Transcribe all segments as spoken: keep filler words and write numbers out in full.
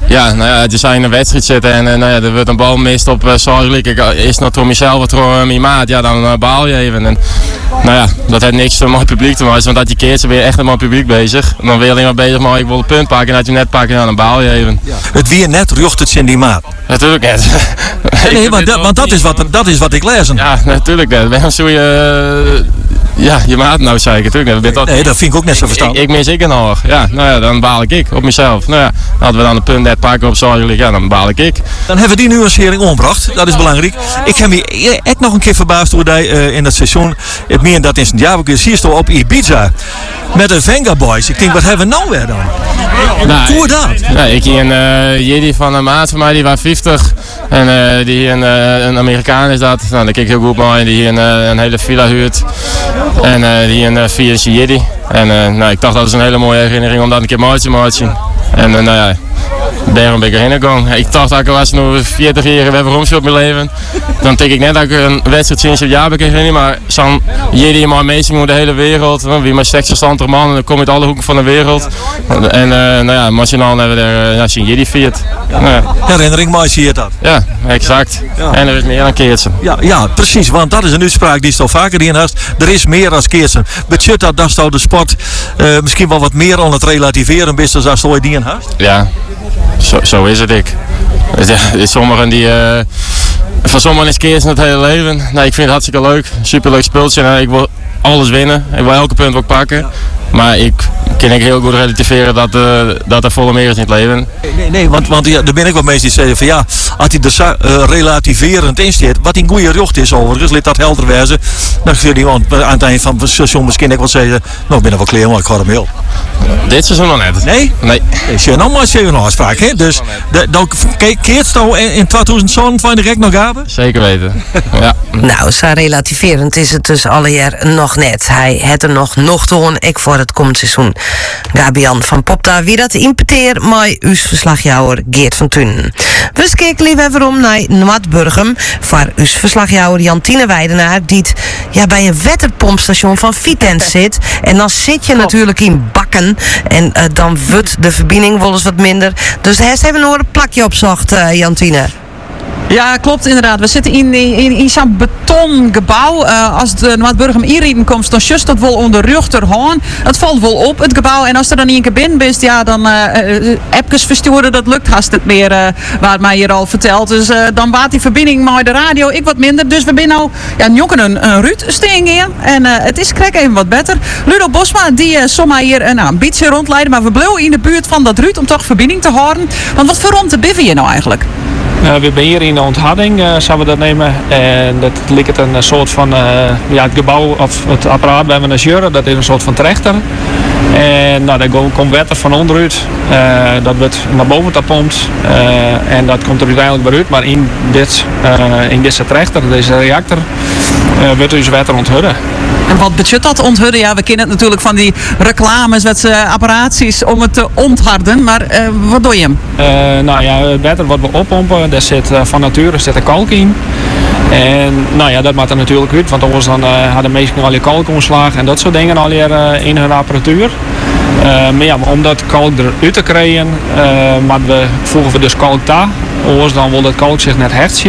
Ja, nou ja, je zijn in een wedstrijd zitten en uh, nou ja, er wordt een bal mist op uh, Zorgelijk. Ik is nog door mezelf of door uh, mijn maat, ja, dan uh, baal je even. En, nou ja, dat heeft niks met mooi publiek te maken, want dat je keert ze weer echt met mooi publiek bezig. En dan ben je alleen maar bezig, maar ik wil een punt pakken en dat je net pakken, ja, dan baal je even. Ja. Het weer net jocht het in die maat. Natuurlijk net. nee, nee want, dat, want dat, is wat, dat is wat ik lees. Ja, natuurlijk net. Waarom zou je... Uh, Ja, je maat nou zei ik natuurlijk. Nee, nee, dat vind ik ook net zo verstandig. Ik, ik mis ik er nog. Ja, nou ja, dan baal ik ik op mezelf. Nou ja, hadden we dan een punt net pakken op Zorgelijk, ja, dan baal ik ik. Dan hebben we die nuancering omgebracht. Dat is belangrijk. Ik heb me echt nog een keer verbaasd hoe hij uh, in het seizoen, het meer dat in Sint-Jabuke, zie je op Ibiza. Met de Venga Boys. Ik denk, wat hebben we nou weer dan? Nou, hoe dat? Nou, ik hier een uh, Jiddy van een maat van mij, die was vijftig. En uh, die hier een, uh, een Amerikaan is dat. Nou, daar kijk ik heel goed mee. Die hier een, uh, een hele villa huurt. En uh, die hier een uh, Fiat Jiddy. En uh, nou, ik dacht dat is een hele mooie herinnering om dat een keer mooi te maken. En uh, nou ja, daarom ben ik erheen gegaan. Ik dacht dat ik was nog veertig jaar hebben romsje op mijn leven. Dan denk ik net dat ik een wedstrijd sinds een jaar ben, maar zo'n Jiddy maar meestal door de hele wereld. Wie maar seksverstandig man en dan kom je uit alle hoeken van de wereld. En uh, nou ja, nationaal hebben we er uh, ja, een Jiddy Fiat. Nou ja. Herinnering mooi zie je dat. Ja, exact. Ja. En er is meer dan keertsen. Ja, ja, precies, want dat is een uitspraak die is al vaker in hast. Er is meer dan keersen. Budget dat dat zou de sport uh, misschien wel wat meer aan het relativeren is dan je die in hast. Ja, zo, zo is het ik. Sommigen die, uh, van sommigen is keersen het hele leven. Nee, ik vind het hartstikke leuk. Superleuk speeltje. Nou, ik wil alles winnen. Ik wil elke punt ook pakken. Maar ik kan ik heel goed relativeren dat, uh, dat er volle meer is in het leven. Nee, nee, want, want ja, daar ben ik wel mensen die zeggen van ja, als hij er uh, relativerend in staat, wat in goede rocht is overigens, laat dat helder wezen. Dan kun je aan het eind van het seizoen misschien ik wel zeggen, nou ik ben er wel klaar, maar ik ga hem heel. Dit seizoen nog net. Nee? Nee. Is je nou maar een afspraak, hè? Dus dan keert nou in twintig zevenentwintig nog hebben? Zeker weten. Ja. Nou, zo relativerend is het dus alle jaar nog net. Hij had er nog nog te horen, ik voor het komend seizoen. Gabian van Popta, wie dat impeteer, maar uw verslagjouwer Geert van Tunen. We kijken even om naar Noordburgum, voor uw verslagjouwer Jantine Weidenaar, die het, ja, bij een waterpompstation van Vitens zit. En dan zit je natuurlijk in bakken en uh, dan wordt de verbinding wel eens wat minder. Dus daar heeft even nog een plakje opzocht, uh, Jantine. Ja, klopt inderdaad. We zitten in, in, in zo'n betongebouw. Uh, als de Noordburgum inrieden komt, dan just dat wel onder rug ter haan. Het valt wel op, het gebouw. En als er dan niet een keer binnen bent, ja, dan uh, uh, appjes versturen, dat lukt haast het meer, uh, waar het mij hier al vertelt. Dus uh, dan waart die verbinding maar de radio ik wat minder. Dus we zijn nou, ja, jokken een, een Ruud steen in. En uh, het is krek even wat beter. Ludo Bosma, die uh, zomaar hier uh, nou, een beetje rondleiden. Maar we bleven in de buurt van dat Ruud om toch verbinding te houden. Want wat voor rond biffen je nou eigenlijk? Uh, we zijn hier in de ontharding, uh, zouden we dat nemen. En dat lijkt een soort van, uh, ja, het gebouw of het apparaat bij mijn jurre, dat is een soort van trechter. En nou, daar komt water van onderuit, uh, dat wordt naar boven gepompt uh, en dat komt er uiteindelijk weer uit. Maar in, dit, uh, in deze trechter, deze reactor, uh, wordt dus water onthudden. En wat betekent dat onthudden? Ja, we kennen het natuurlijk van die reclames met uh, apparaties om het te ontharden. Maar uh, wat doe je hem? Uh, nou ja, het water wat we oppompen, daar zit uh, van nature zit er kalk in. En nou ja, dat maakt er natuurlijk uit, want anders dan uh, hadden mensen al je kalkomslag en dat soort dingen al hier uh, in hun apparatuur. Uh, maar ja, om dat kalk eruit te krijgen, uh, maar we voegen we dus kalk daar. Anders dan wil dat kalk zich net hechtje.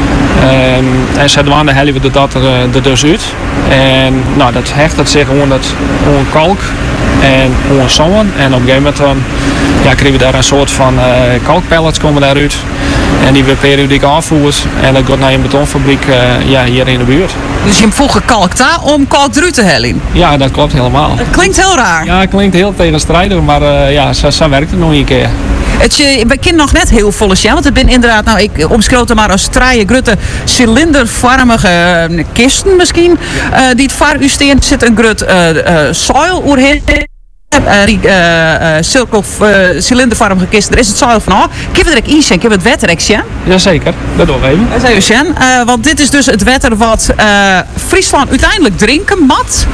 Um, en zodoende halen we dat er, er dus uit. En nou, dat hecht het zich gewoon dat gewoon kalk en gewoon zon. En op een gegeven moment dan, ja, krijgen we daar een soort van uh, kalkpellets komen daaruit. En die we periodiek afvoert. En dat gaat naar een betonfabriek uh, ja, hier in de buurt. Dus je voegt kalk daar om kalk eruit te halen? Ja, dat klopt helemaal. Het klinkt heel raar. Ja, het klinkt heel tegenstrijdig, maar uh, ja, zo, zo werkt het nog een keer. Het, je, we kennen nog net heel volle jaar, want het ben inderdaad, nou, ik omschreef het maar als traaie, grutte, cilindervormige uh, kisten misschien. Uh, die het voor u steen zit een grut uh, uh, soil oerheen. Uh, die uh, uh, cirkel, uh, cilindervormige kist, daar is het soil van. Oh, ik heb het in zijn, ik heb het wetter, ja? Jazeker, dat doen we even. Dat is even, uh, want dit is dus het wetter wat uh, Friesland uiteindelijk drinken mat.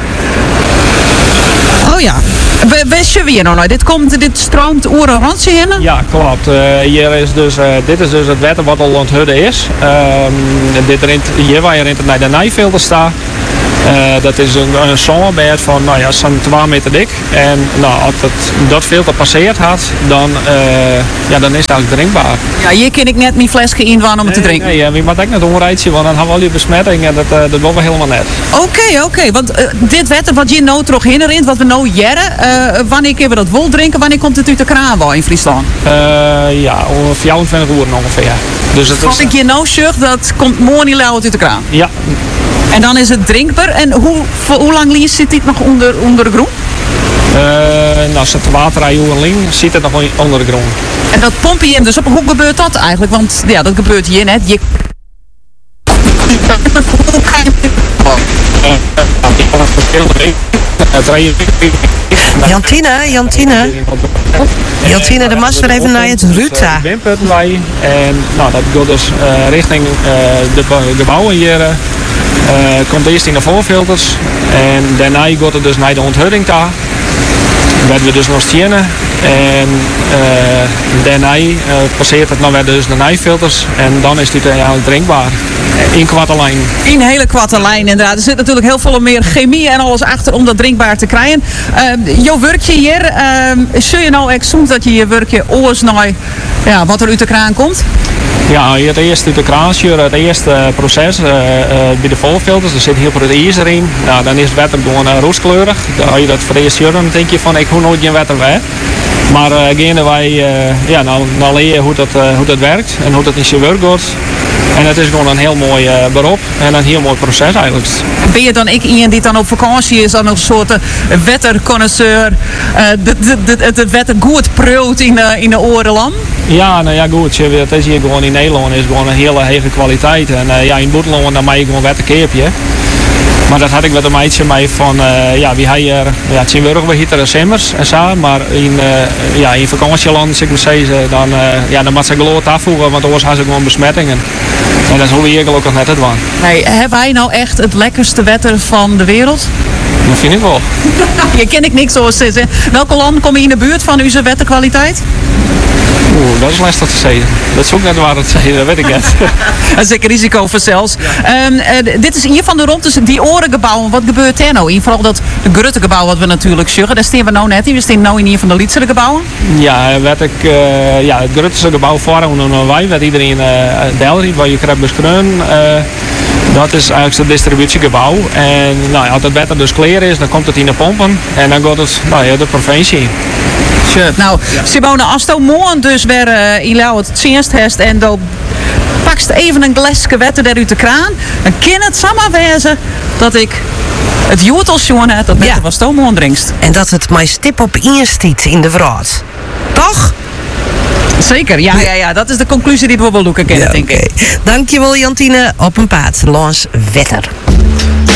Oh ja. Wist je weer nou? Dit komt, dit stroomt oeren randje in? Ja, klopt. Uh, hier is dus, uh, dit is dus het water wat al onthudden is. Uh, dit rint, hier waar je rint naar de Nijvelde staat. Uh, dat is een, een zongebed van nou ja, zo'n twee meter dik. En nou, als het, dat filter passeert had, dan, uh, ja, dan is het eigenlijk drinkbaar. Ja, hier kan ik net mijn flesje in waan om het te drinken. Nee, nee, wie mag ik net omrijden, want dan hebben we al die besmetting en dat, uh, dat doen we helemaal net. Oké, okay, oké. Okay. Want uh, dit wetter wat je nou terug herinnert, wat we nou jaren, uh, wanneer kunnen we dat wol drinken, wanneer komt het uit de kraan wel in Friesland? Uh, ja, ongeveer vijfentwintig uur ongeveer. Dus het Wat is, ik je nou zeg, dat komt morgen niet lauw uit de kraan. Ja. En dan is het drinkbaar. En hoe, voor, hoe lang liefst zit dit nog onder, onder de grond? Uh, nou, als het water ling zit het nog onder de grond. En dat pomp je hem dus op. Hoe gebeurt dat eigenlijk? Want ja, dat gebeurt hier net. Je... Jantine, Jantine. Jantine, de mast weer even naar het Ruta. Wimpertwij. En nou, dat gaat dus uh, richting uh, de gebouwen hier. Uh, komt eerst in de voorfilters. En daarna gaat het dus naar de onthudding daar. Werden we dus nog stenen. En uh, daarna uh, passeert het nog weer dus de nijfilters. En dan is dit eigenlijk drinkbaar. In kwarte lijn. In hele kwarte lijn inderdaad. Er zit natuurlijk heel veel meer chemie en alles achter om dat drinkbaar te krijgen. Uh, jouw werkje hier, uh, zul je nou echt soms dat je je werkje oors naar ja, wat er uit de kraan komt? Ja, het eerste uit de kraan schuren, het eerste proces uh, uh, bij de volfilters, er zit heel veel ijzer in. Nou, dan is het water gewoon uh, rooskleurig. Dan als je dat voor de eerste dan denk je van ik hoe nooit geen water weg. Maar uh, gaan wij uh, ja, nou, nou leren hoe dat, uh, hoe dat werkt en hoe dat in zijn werk gaat. En het is gewoon een heel mooi uh, beroep en een heel mooi proces eigenlijk. Ben je dan ik iemand die dan op vakantie is, dan een soort uh, wetterconnoisseur, uh, het wetter goed proot in de, in de orenland? Ja, nou ja goed, het is hier gewoon in Nederland is gewoon een hele hoge kwaliteit. En uh, ja, in Boeteland dan mag je gewoon wetterkeepje. Maar dat had ik met een meidje mee van, uh, ja, wie hij er, ja, het zien we we hier Simmers en zo, maar in, uh, ja, in vakantieland, zeg maar zeggen, dan, uh, ja, dan moet ze geloot afvoeren, want anders hebben ze gewoon besmettingen. En dat is hoe we hier gelukkig net het doen. Nee, hebben wij nou echt het lekkerste wetter van de wereld? Dat vind ik wel. Hier ken ik niks zoals ze. Welke landen komen in de buurt van uw wetterkwaliteit? Oeh, dat is lastig te zeggen. Dat is ook net waar het zeggen, dat weet ik net. Dat is zeker risico voor zelfs. Um, uh, dit is hier van de rond, dus die orengebouwen. Wat gebeurt er nou in? Vooral dat de Grutte gebouw wat we natuurlijk zeggen. Daar staan we nou net in. We staan nu in een van de Lietzere gebouwen. Ja, werd ik, uh, ja, het Grutte gebouw voor en wij werd iedereen uh, Delriet, waar je krijgt beschreven. Uh, dat is eigenlijk het distributiegebouw. En nou, als het wetter dus klaar is, dan komt het in de pompen. En dan gaat het nou, ja, de provincie. Sure. Nou, ja. Simone, als je morgen dus weer uh, in Lau het zienst hebt en dan pakst even een glasje wetter eruit de kraan, dan kan het samen wezen dat ik het joetel jongen heb dat wetter ja. was to morgen drinkst. En dat het mijn stip op instiet in de vraat. Toch? Zeker, ja, ja, ja. Dat is de conclusie die we wel doen kennen, ja, denk okay. ik. Dankjewel, Jantine. Op een paard. Lans Wetter.